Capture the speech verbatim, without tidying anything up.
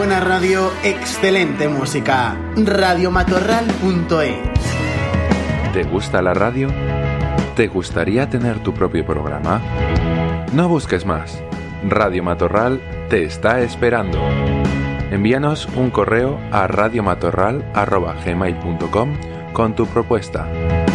buena radio, excelente música. radio matorral punto es. ¿Te gusta la radio? ¿Te gustaría tener tu propio programa? No busques más. Radio Matorral te está esperando. Envíanos un correo a radiomatorral arroba gmail punto com con tu propuesta.